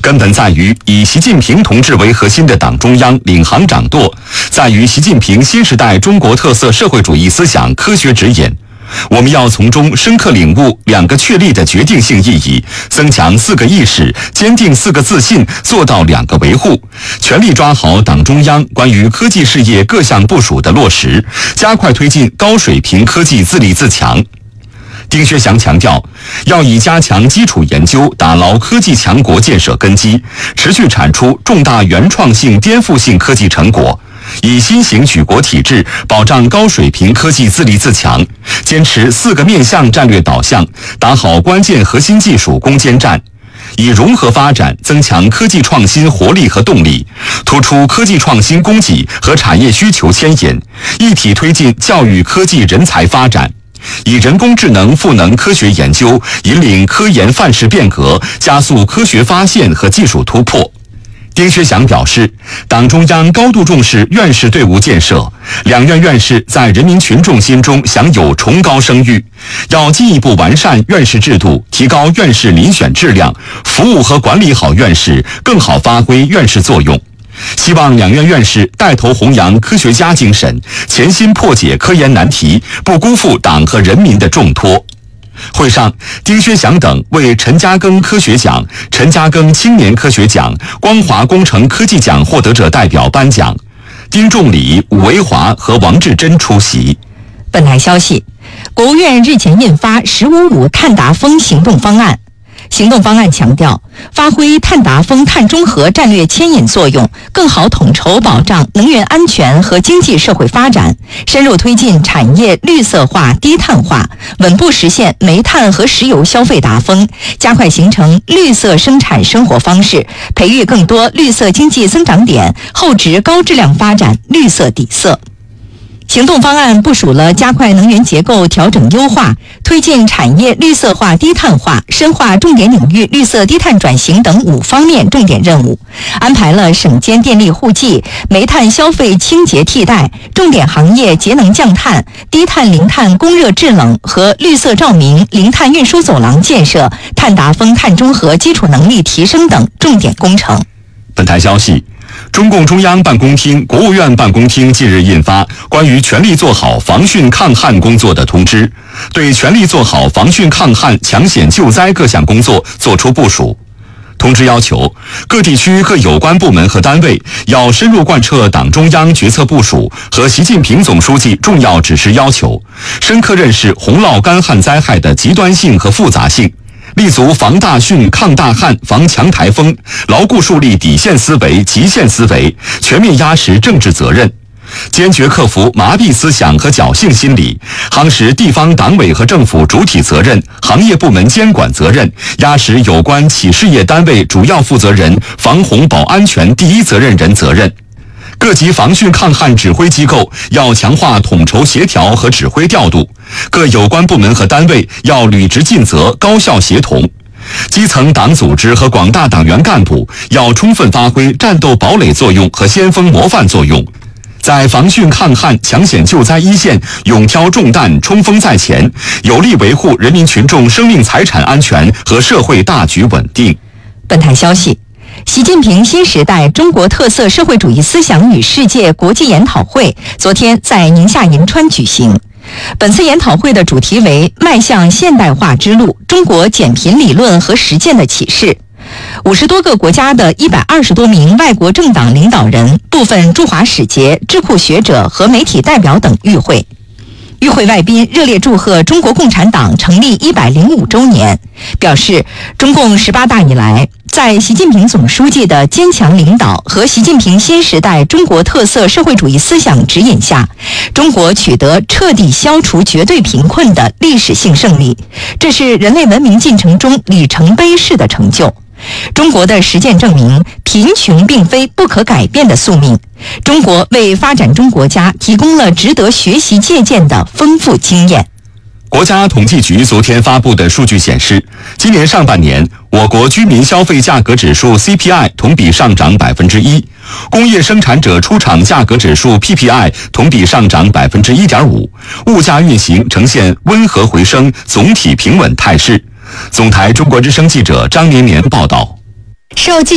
根本在于以习近平同志为核心的党中央领航掌舵，在于习近平新时代中国特色社会主义思想科学指引。我们要从中深刻领悟2个确立的决定性意义，增强4个意识，坚定4个自信，做到2个维护，全力抓好党中央关于科技事业各项部署的落实，加快推进高水平科技自立自强。丁薛祥强调，要以加强基础研究，打牢科技强国建设根基，持续产出重大原创性、颠覆性科技成果，以新型举国体制保障高水平科技自立自强，坚持4个面向战略导向，打好关键核心技术攻坚战，以融合发展增强科技创新活力和动力，突出科技创新供给和产业需求牵引，一体推进教育科技人才发展，以人工智能赋能科学研究，引领科研范式变革，加速科学发现和技术突破。丁薛祥表示，党中央高度重视院士队伍建设，2院院士在人民群众心中享有崇高声誉，要进一步完善院士制度，提高院士遴选质量，服务和管理好院士，更好发挥院士作用。希望2院院士带头弘扬科学家精神，潜心破解科研难题，不辜负党和人民的重托。会上，丁薛祥等为陈嘉庚科学奖、陈嘉庚青年科学奖、光华工程科技奖获得者代表颁奖。丁仲礼、武维华和王志珍出席。 本台消息，国务院日前印发“十五五”碳达峰行动方案。行动方案强调，发挥碳达峰碳中和战略牵引作用，更好统筹保障能源安全和经济社会发展，深入推进产业绿色化、低碳化，稳步实现煤炭和石油消费达峰，加快形成绿色生产生活方式，培育更多绿色经济增长点，厚植高质量发展绿色底色。行动方案部署了加快能源结构调整优化、推进产业绿色化低碳化、深化重点领域绿色低碳转型等5方面重点任务，安排了省间电力互济、煤炭消费清洁替代、重点行业节能降碳、低碳零碳供热制冷和绿色照明、零碳运输走廊建设、碳达峰碳中和基础能力提升等重点工程。 本台消息，中共中央办公厅、国务院办公厅近日印发关于全力做好防汛抗旱工作的通知，对全力做好防汛抗旱、抢险救灾各项工作作出部署。通知要求，各地区各有关部门和单位要深入贯彻党中央决策部署和习近平总书记重要指示要求，深刻认识洪涝干旱灾害的极端性和复杂性，立足防大汛、抗大旱、防强台风，牢固树立底线思维、极限思维，全面压实政治责任，坚决克服麻痹思想和侥幸心理，夯实地方党委和政府主体责任、行业部门监管责任，压实有关企事业单位主要负责人、防洪保安全第一责任人责任。各级防汛抗旱指挥机构要强化统筹协调和指挥调度，各有关部门和单位要履职尽责、高效协同。基层党组织和广大党员干部要充分发挥战斗堡垒作用和先锋模范作用，在防汛抗旱、抢险救灾一线勇挑重担、冲锋在前，有力维护人民群众生命财产安全和社会大局稳定。 本台消息，习近平新时代中国特色社会主义思想与世界国际研讨会昨天在宁夏银川举行。本次研讨会的主题为迈向现代化之路，中国减贫理论和实践的启示。50多个国家的120多名外国政党领导人、部分驻华使节、智库学者和媒体代表等与会。与会外宾热烈祝贺中国共产党成立105周年，表示中共18大以来，在习近平总书记的坚强领导和习近平新时代中国特色社会主义思想指引下，中国取得彻底消除绝对贫困的历史性胜利，这是人类文明进程中里程碑式的成就。中国的实践证明，贫穷并非不可改变的宿命。中国为发展中国家提供了值得学习借鉴的丰富经验。 国家统计局昨天发布的数据显示，今年上半年，我国居民消费价格指数 CPI 同比上涨 1%， 工业生产者出厂价格指数 PPI 同比上涨 1.5%， 物价运行呈现温和回升、总体平稳态势。总台中国之声记者张连年报道。